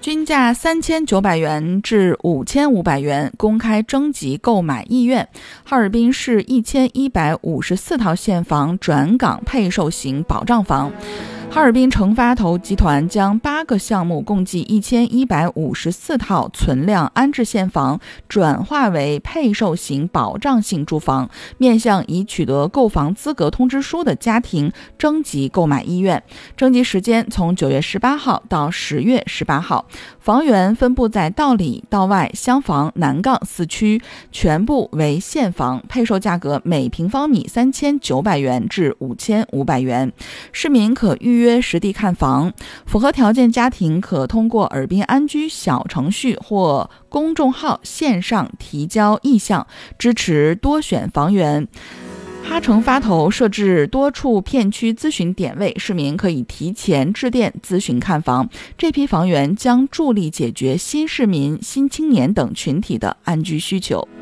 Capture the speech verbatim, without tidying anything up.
均价三千九百元至五千五百元，公开征集购买意愿。哈尔滨市一千一百五十四套现房转岗配售型保障房。哈尔滨成发投集团将八个项目共计一千一百五十四套存量安置现房转化为配售型保障性住房，面向已取得购房资格通知书的家庭征集购买意愿。征集时间从九月十八号到十月十八号。房源分布在道里、道外、厢房、南岗四区，全部为现房，配售价格每平方米三千九百元至五千五百元。市民可预约实地看房，符合条件家庭可通过尔滨安居小程序或公众号线上提交意向，支持多选房源。哈城发投设置多处片区咨询点位，市民可以提前致电咨询看房。这批房源将助力解决新市民、新青年等群体的安居需求。